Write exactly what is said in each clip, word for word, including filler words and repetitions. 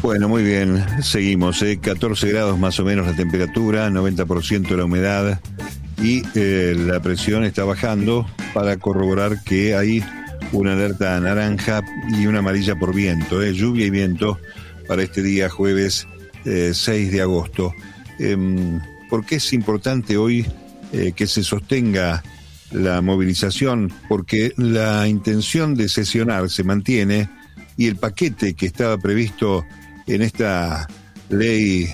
Bueno, muy bien, seguimos, ¿eh? catorce grados más o menos la temperatura, noventa por ciento la humedad y eh, la presión está bajando para corroborar que hay una alerta naranja y una amarilla por viento, ¿eh? lluvia y viento para este día jueves eh, seis de agosto. Eh, ¿Por qué es importante hoy eh, que se sostenga la movilización? Porque la intención de sesionar se mantiene y el paquete que estaba previsto en esta ley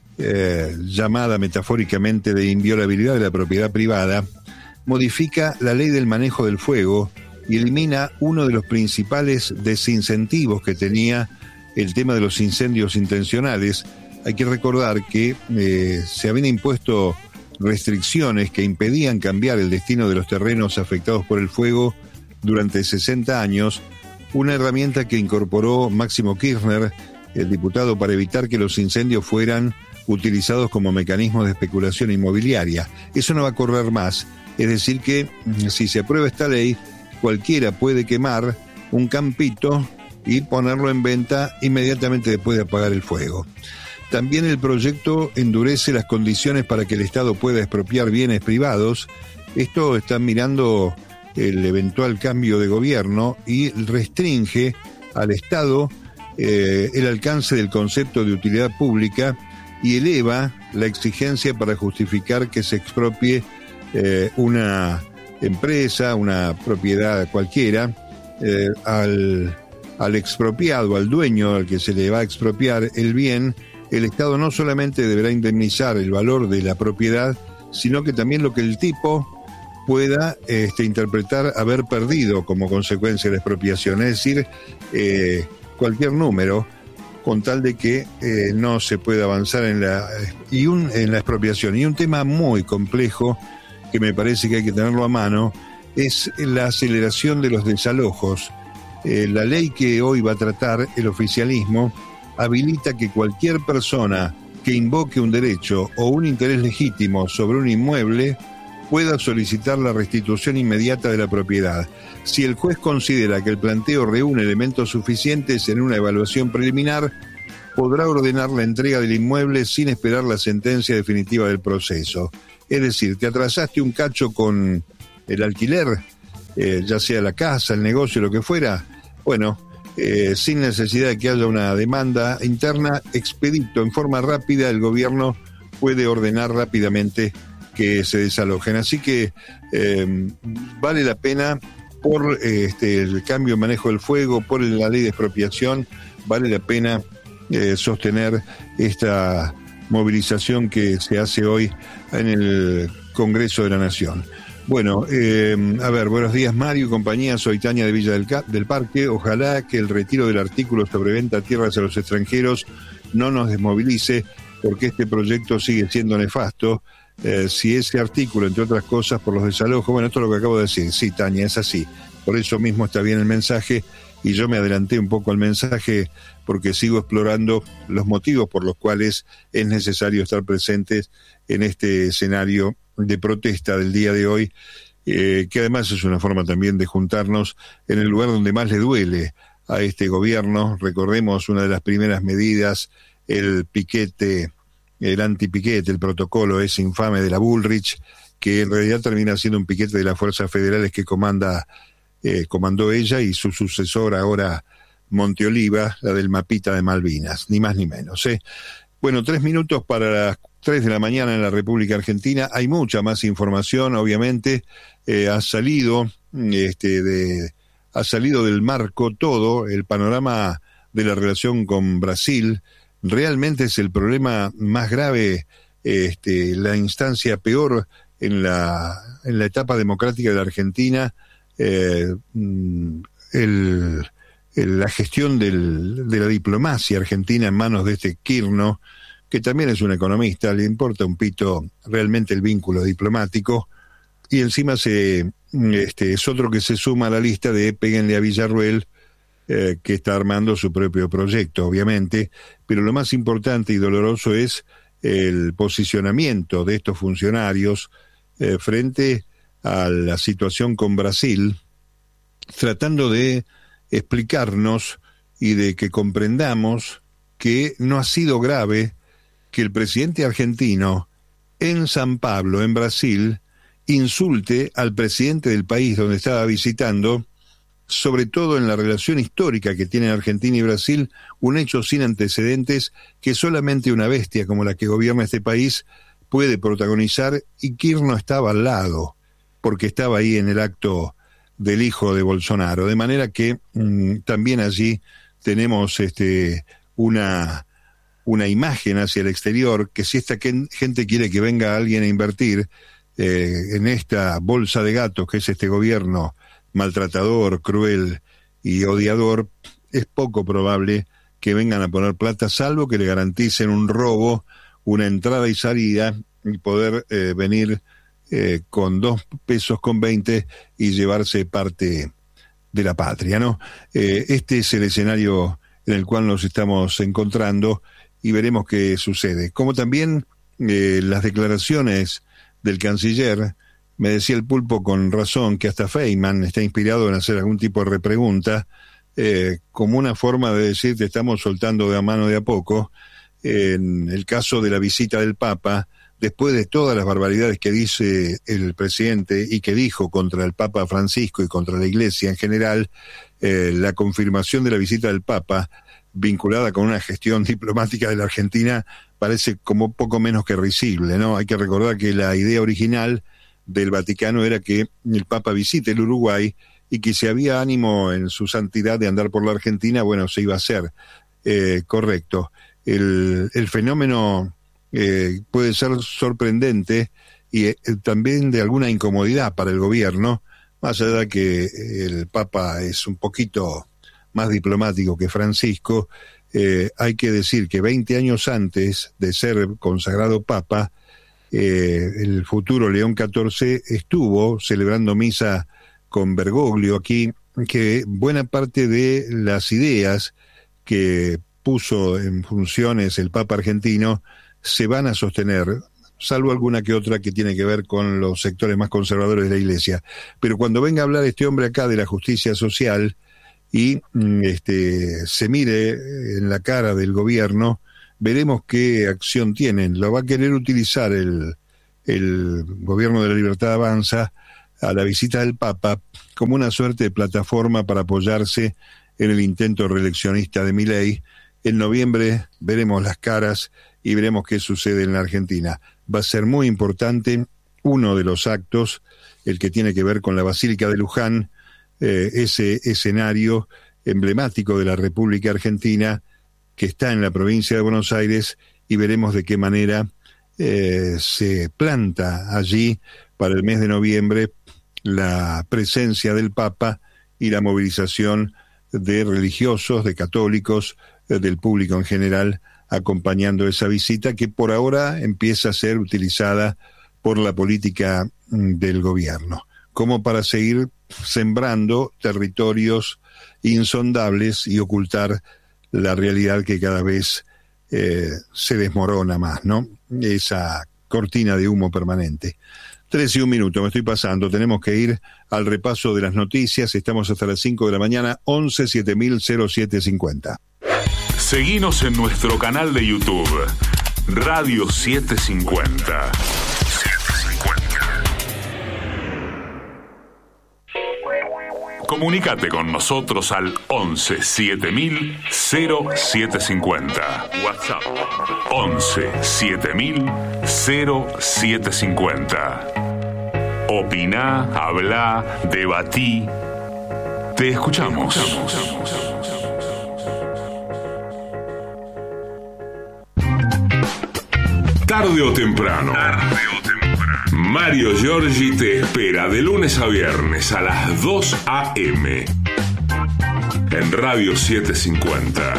eh, llamada metafóricamente de inviolabilidad de la propiedad privada, modifica la ley del manejo del fuego y elimina uno de los principales desincentivos que tenía el tema de los incendios intencionales. Hay que recordar que eh, se habían impuesto restricciones que impedían cambiar el destino de los terrenos afectados por el fuego durante sesenta años, una herramienta que incorporó Máximo Kirchner, el diputado, para evitar que los incendios fueran utilizados como mecanismo de especulación inmobiliaria. Eso no va a correr más. Es decir que si se aprueba esta ley, cualquiera puede quemar un campito y ponerlo en venta inmediatamente después de apagar el fuego. También el proyecto endurece las condiciones para que el Estado pueda expropiar bienes privados. Esto está mirando el eventual cambio de gobierno y restringe al Estado eh, el alcance del concepto de utilidad pública y eleva la exigencia para justificar que se expropie eh, una empresa, una propiedad cualquiera, eh, al, al expropiado, al dueño al que se le va a expropiar el bien. El Estado no solamente deberá indemnizar el valor de la propiedad, sino que también lo que el tipo pueda este, interpretar haber perdido como consecuencia de la expropiación, es decir, eh, cualquier número, con tal de que eh, no se pueda avanzar en la, y un, en la expropiación. Y un tema muy complejo, que me parece que hay que tenerlo a mano, es la aceleración de los desalojos. Eh, la ley que hoy va a tratar el oficialismo habilita que cualquier persona que invoque un derecho o un interés legítimo sobre un inmueble pueda solicitar la restitución inmediata de la propiedad. Si el juez considera que el planteo reúne elementos suficientes en una evaluación preliminar, podrá ordenar la entrega del inmueble sin esperar la sentencia definitiva del proceso. Es decir, te atrasaste un cacho con el alquiler, eh, ya sea la casa, el negocio, lo que fuera, bueno, eh, sin necesidad de que haya una demanda interna, expedito, en forma rápida, el gobierno puede ordenar rápidamente que se desalojen. Así que eh, vale la pena, por eh, este, el cambio de manejo del fuego, por la ley de expropiación, vale la pena eh, sostener esta movilización que se hace hoy en el Congreso de la Nación. Bueno, eh, a ver, buenos días Mario y compañía, soy Tania de Villa del, Cap, del Parque. Ojalá que el retiro del artículo sobre venta de tierras a los extranjeros no nos desmovilice, porque este proyecto sigue siendo nefasto. Eh, si ese artículo, entre otras cosas, por los desalojos, bueno, esto es lo que acabo de decir, sí, Tania, es así, por eso mismo está bien el mensaje, y yo me adelanté un poco al mensaje porque sigo explorando los motivos por los cuales es necesario estar presentes en este escenario de protesta del día de hoy, eh, que además es una forma también de juntarnos en el lugar donde más le duele a este gobierno. Recordemos una de las primeras medidas, el piquete, el antipiquete, el protocolo ese infame de la Bullrich, que en realidad termina siendo un piquete de las fuerzas federales que comanda, eh, comandó ella y su sucesor ahora Monteoliva, la del mapita de Malvinas, ni más ni menos, ¿eh? Bueno, tres minutos para las tres de la mañana en la República Argentina. Hay mucha más información, obviamente. Eh, ha salido, este, de, ha salido del marco todo el panorama de la relación con Brasil. Realmente es el problema más grave, este, la instancia peor en la, en la etapa democrática de la Argentina, eh, el, el, la gestión del, de la diplomacia argentina en manos de este Kirchner, que también es un economista, le importa un pito realmente el vínculo diplomático, y encima se, este, es otro que se suma a la lista de péguenle a Villarruel, Eh, que está armando su propio proyecto, obviamente, pero lo más importante y doloroso es el posicionamiento de estos funcionarios eh, frente a la situación con Brasil, tratando de explicarnos y de que comprendamos que no ha sido grave que el presidente argentino en San Pablo, en Brasil, insulte al presidente del país donde estaba visitando, sobre todo en la relación histórica que tienen Argentina y Brasil, un hecho sin antecedentes que solamente una bestia como la que gobierna este país puede protagonizar, y Kirchner estaba al lado, porque estaba ahí en el acto del hijo de Bolsonaro, de manera que mmm, también allí tenemos este una, una imagen hacia el exterior, que si esta gente quiere que venga alguien a invertir eh, en esta bolsa de gatos que es este gobierno maltratador, cruel y odiador, es poco probable que vengan a poner plata, salvo que le garanticen un robo, una entrada y salida, y poder eh, venir eh, con dos pesos con veinte y llevarse parte de la patria, ¿no? Eh, este es el escenario en el cual nos estamos encontrando y veremos qué sucede. Como también eh, las declaraciones del canciller, me decía el Pulpo con razón que hasta Feynman está inspirado en hacer algún tipo de repregunta, eh, como una forma de decir te estamos soltando de a mano de a poco. En el caso de la visita del Papa, después de todas las barbaridades que dice el presidente y que dijo contra el Papa Francisco y contra la Iglesia en general, eh, la confirmación de la visita del Papa vinculada con una gestión diplomática de la Argentina parece como poco menos que risible, ¿no? Hay que recordar que la idea original del Vaticano era que el Papa visite el Uruguay y que si había ánimo en su santidad de andar por la Argentina, bueno, se iba a hacer. Eh, correcto. El, el fenómeno eh, puede ser sorprendente y eh, también de alguna incomodidad para el gobierno, más allá de que el Papa es un poquito más diplomático que Francisco. Eh, hay que decir que veinte años antes de ser consagrado Papa, eh, el futuro León catorce estuvo celebrando misa con Bergoglio aquí, que buena parte de las ideas que puso en funciones el Papa argentino se van a sostener, salvo alguna que otra que tiene que ver con los sectores más conservadores de la Iglesia. Pero cuando venga a hablar este hombre acá de la justicia social y este se mire en la cara del gobierno, veremos qué acción tienen. Lo va a querer utilizar el, el gobierno de la Libertad Avanza a la visita del Papa como una suerte de plataforma para apoyarse en el intento reeleccionista de Milei. En noviembre veremos las caras y veremos qué sucede en la Argentina. Va a ser muy importante uno de los actos, el que tiene que ver con la Basílica de Luján, eh, ese escenario emblemático de la República Argentina que está en la provincia de Buenos Aires, y veremos de qué manera eh, se planta allí para el mes de noviembre la presencia del Papa y la movilización de religiosos, de católicos, del público en general, acompañando esa visita que por ahora empieza a ser utilizada por la política del gobierno, como para seguir sembrando territorios insondables y ocultar la realidad que cada vez eh, se desmorona más, ¿no? Esa cortina de humo permanente. Tres y un minuto, me estoy pasando, tenemos que ir al repaso de las noticias, estamos hasta las cinco de la mañana, once siete mil cero siete cincuenta. Seguinos en nuestro canal de YouTube, Radio setecientos cincuenta. Comunicate con nosotros al once siete mil cero siete cincuenta. WhatsApp once siete mil cero siete cincuenta. Opina, habla, debatí. Te escuchamos. Tarde o temprano. Tarde o temprano. Mario Giorgi te espera de lunes a viernes a las dos a eme en Radio setecientos cincuenta.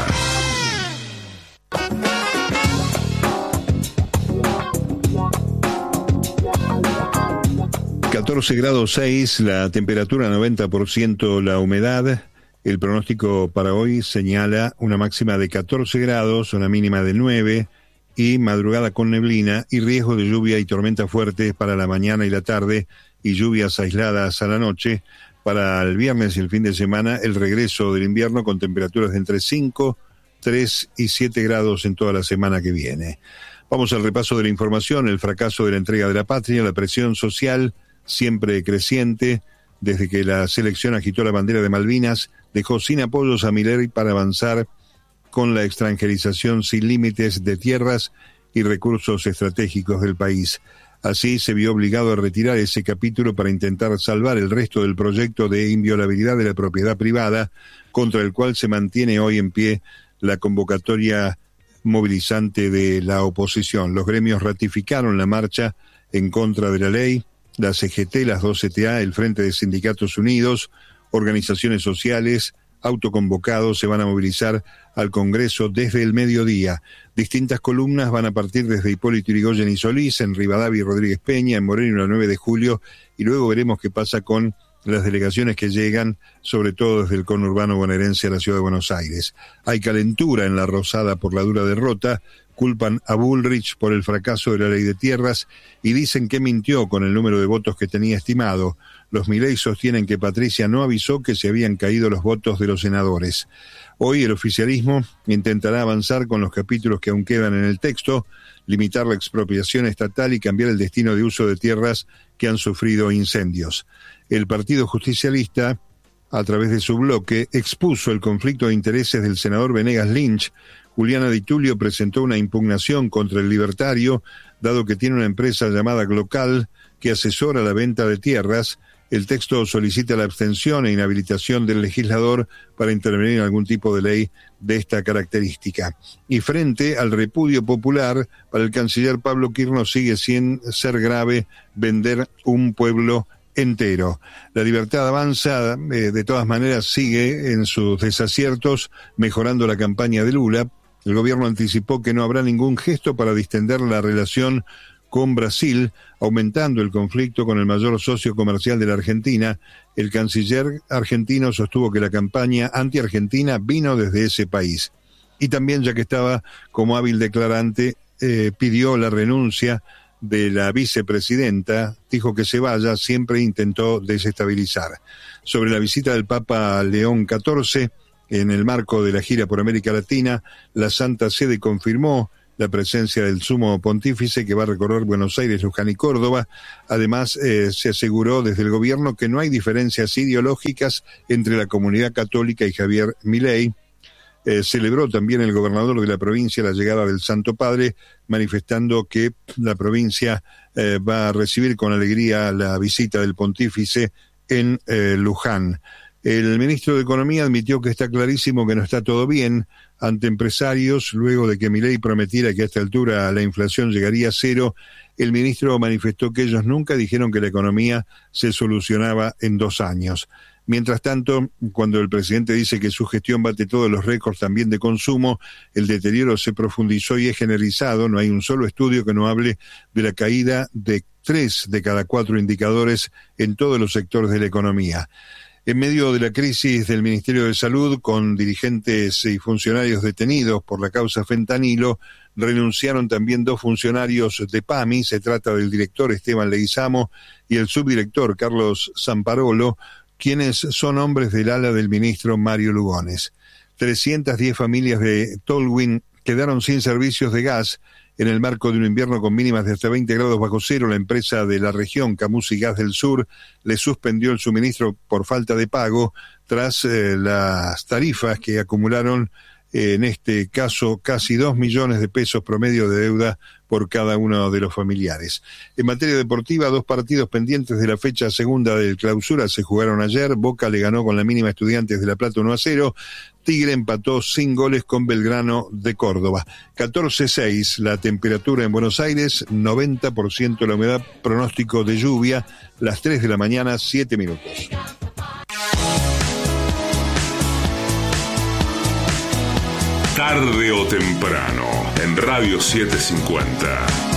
catorce grados seis, la temperatura noventa por ciento, la humedad. El pronóstico para hoy señala una máxima de catorce grados, una mínima de nueve y madrugada con neblina y riesgo de lluvia y tormentas fuertes para la mañana y la tarde y lluvias aisladas a la noche. Para el viernes y el fin de semana, el regreso del invierno con temperaturas de entre cinco tres y siete grados en toda la semana que viene. Vamos al repaso de la información. El fracaso de la entrega de la patria, la presión social siempre creciente, desde que la selección agitó la bandera de Malvinas, dejó sin apoyos a Milei para avanzar con la extranjerización sin límites de tierras y recursos estratégicos del país. Así se vio obligado a retirar ese capítulo para intentar salvar el resto del proyecto de inviolabilidad de la propiedad privada, contra el cual se mantiene hoy en pie la convocatoria movilizante de la oposición. Los gremios ratificaron la marcha en contra de la ley. La C G T, las dos C T A, el Frente de Sindicatos Unidos, organizaciones sociales, autoconvocados se van a movilizar al Congreso desde el mediodía. Distintas columnas van a partir desde Hipólito Yrigoyen y Solís, en Rivadavia y Rodríguez Peña, en Moreno la nueve de julio, y luego veremos qué pasa con las delegaciones que llegan, sobre todo desde el conurbano bonaerense a la ciudad de Buenos Aires. Hay calentura en la Rosada por la dura derrota, culpan a Bullrich por el fracaso de la ley de tierras y dicen que mintió con el número de votos que tenía estimado. Los Milei sostienen que Patricia no avisó que se habían caído los votos de los senadores. Hoy el oficialismo intentará avanzar con los capítulos que aún quedan en el texto, limitar la expropiación estatal y cambiar el destino de uso de tierras que han sufrido incendios. El Partido Justicialista, a través de su bloque, expuso el conflicto de intereses del senador Venegas Lynch. Juliana Di Tulio presentó una impugnación contra el libertario, dado que tiene una empresa llamada Glocal que asesora la venta de tierras. El texto solicita la abstención e inhabilitación del legislador para intervenir en algún tipo de ley de esta característica. Y frente al repudio popular, para el canciller Pablo Quirno sigue sin ser grave vender un pueblo entero. La Libertad Avanza, eh, de todas maneras, sigue en sus desaciertos, mejorando la campaña de Lula. El gobierno anticipó que no habrá ningún gesto para distender la relación con Brasil, aumentando el conflicto con el mayor socio comercial de la Argentina. El canciller argentino sostuvo que la campaña anti-argentina vino desde ese país. Y también, ya que estaba como hábil declarante, eh, pidió la renuncia de la vicepresidenta, dijo que se vaya, siempre intentó desestabilizar. Sobre la visita del Papa León catorce, en el marco de la gira por América Latina, la Santa Sede confirmó la presencia del Sumo Pontífice que va a recorrer Buenos Aires, Luján y Córdoba. Además, eh, se aseguró desde el gobierno que no hay diferencias ideológicas entre la comunidad católica y Javier Milei. Eh, celebró también el gobernador de la provincia la llegada del Santo Padre, manifestando que la provincia eh, va a recibir con alegría la visita del pontífice en eh, Luján. El ministro de Economía admitió que está clarísimo que no está todo bien ante empresarios, luego de que Milei prometiera que a esta altura la inflación llegaría a cero. El ministro manifestó que ellos nunca dijeron que la economía se solucionaba en dos años. Mientras tanto, cuando el presidente dice que su gestión bate todos los récords también de consumo, el deterioro se profundizó y es generalizado. No hay un solo estudio que no hable de la caída de tres de cada cuatro indicadores en todos los sectores de la economía. En medio de la crisis del Ministerio de Salud, con dirigentes y funcionarios detenidos por la causa fentanilo, renunciaron también dos funcionarios de PAMI. Se trata del director Esteban Leguizamo y el subdirector Carlos Zamparolo, quienes son hombres del ala del ministro Mario Lugones. trescientas diez familias de Tolwyn quedaron sin servicios de gas en el marco de un invierno con mínimas de hasta veinte grados bajo cero. La empresa de la región, Camusi Gas del Sur, le suspendió el suministro por falta de pago tras eh, las tarifas que acumularon, eh, en este caso, casi dos millones de pesos promedio de deuda por cada uno de los familiares. En materia deportiva, dos partidos pendientes de la fecha segunda del clausura se jugaron ayer. Boca le ganó con la mínima Estudiantes de La Plata uno a cero. Tigre empató sin goles con Belgrano de Córdoba. catorce seis la temperatura en Buenos Aires, noventa por ciento la humedad, pronóstico de lluvia, las tres de la mañana, siete minutos. Tarde o temprano, en Radio setecientos cincuenta.